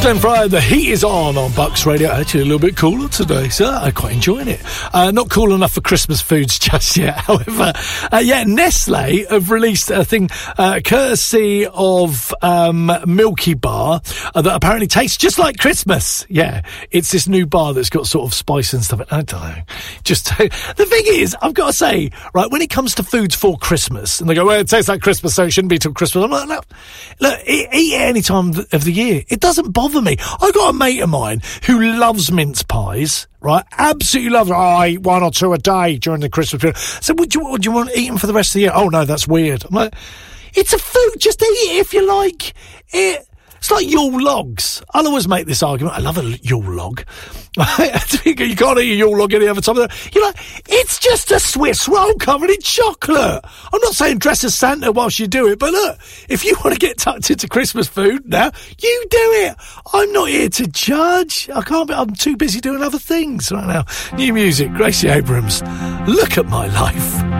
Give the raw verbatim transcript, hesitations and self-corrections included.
Glenn Fryer, the heat is on on Bucks Radio. Actually, a little bit cooler today, so I'm quite enjoying it. Uh, not cool enough for Christmas foods just yet, however. Uh, yeah, Nestle have released a thing uh, courtesy of um, Milky Bar uh, that apparently tastes just like Christmas. Yeah, it's this new bar that's got sort of spice and stuff. I don't know. Just the thing is, I've got to say, right, when it comes to foods for Christmas, and they go, well, it tastes like Christmas, so it shouldn't be till Christmas. I'm like, no, look, eat it any time of the year. It doesn't bother me. I got a mate of mine who loves mince pies, right? Absolutely loves it. Oh, I eat one or two a day during the Christmas period. So would you, would you want to eat them for the rest of the year? Oh, no, that's weird. I'm like, it's a food. Just eat it if you like it. It's like Yule logs. I'll always make this argument. I love a Yule log. You can't eat a Yule log any other time. You're like, it's just a Swiss roll covered in chocolate. I'm not saying dress as Santa whilst you do it, but look, if you want to get tucked into Christmas food now, you do it. I'm not here to judge. I can't be, I'm too busy doing other things right now. New music, Gracie Abrams. Look at my life.